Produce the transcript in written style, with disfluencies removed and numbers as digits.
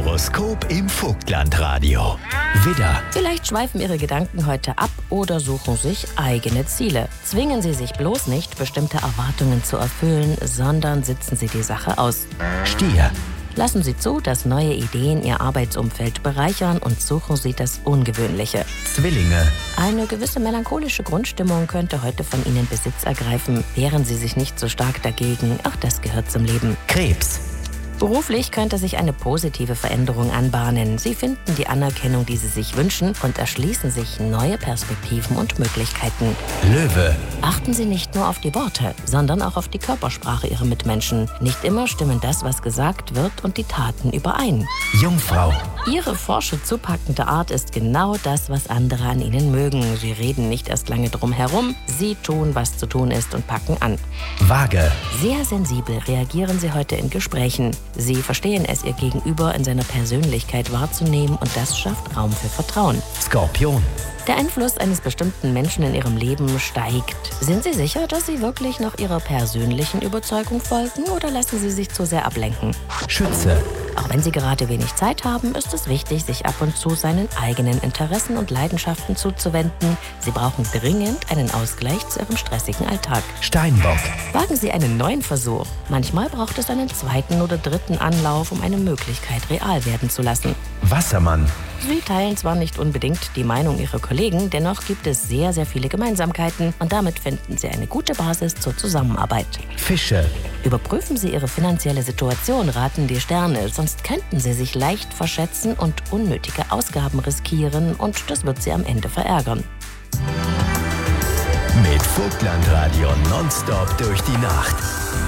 Horoskop im Vogtlandradio. Widder, Vielleicht schweifen Ihre Gedanken heute ab oder suchen sich eigene Ziele. Zwingen Sie sich bloß nicht, bestimmte Erwartungen zu erfüllen, sondern sitzen Sie die Sache aus. Stier, Lassen Sie zu, dass neue Ideen Ihr Arbeitsumfeld bereichern und suchen Sie das Ungewöhnliche. Zwillinge, Eine gewisse melancholische Grundstimmung könnte heute von Ihnen Besitz ergreifen. Wehren Sie sich nicht so stark dagegen, auch das gehört zum Leben. Krebs, Beruflich könnte sich eine positive Veränderung anbahnen. Sie finden die Anerkennung, die Sie sich wünschen und erschließen sich neue Perspektiven und Möglichkeiten. Löwe, Achten Sie nicht nur auf die Worte, sondern auch auf die Körpersprache Ihrer Mitmenschen. Nicht immer stimmen das, was gesagt wird, und die Taten überein. Jungfrau, Ihre forsche, zupackende Art ist genau das, was andere an Ihnen mögen. Sie reden nicht erst lange drum herum, Sie tun, was zu tun ist und packen an. Waage, Sehr sensibel reagieren Sie heute in Gesprächen. Sie verstehen es, Ihr Gegenüber in seiner Persönlichkeit wahrzunehmen und das schafft Raum für Vertrauen. Skorpion, Der Einfluss eines bestimmten Menschen in Ihrem Leben steigt. Sind Sie sicher, dass Sie wirklich noch Ihrer persönlichen Überzeugung folgen oder lassen Sie sich zu sehr ablenken? Schütze, Auch wenn Sie gerade wenig Zeit haben, ist es wichtig, sich ab und zu seinen eigenen Interessen und Leidenschaften zuzuwenden. Sie brauchen dringend einen Ausgleich zu Ihrem stressigen Alltag. Steinbock, Wagen Sie einen neuen Versuch. Manchmal braucht es einen zweiten oder dritten Anlauf, um eine Möglichkeit real werden zu lassen. Wassermann, Sie teilen zwar nicht unbedingt die Meinung Ihrer Kollegen, dennoch gibt es sehr, sehr viele Gemeinsamkeiten und damit finden Sie eine gute Basis zur Zusammenarbeit. Fische, Überprüfen Sie Ihre finanzielle Situation, raten die Sterne, sonst könnten Sie sich leicht verschätzen und unnötige Ausgaben riskieren und das wird Sie am Ende verärgern. mit Vogtlandradio nonstop durch die Nacht.